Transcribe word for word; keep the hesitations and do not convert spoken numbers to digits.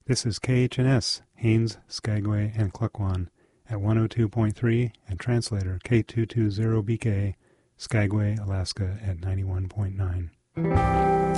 This is K H N S, Haines, Skagway, and Klukwan at one oh two point three, and translator K two two zero B K, Skagway, Alaska at ninety-one point nine.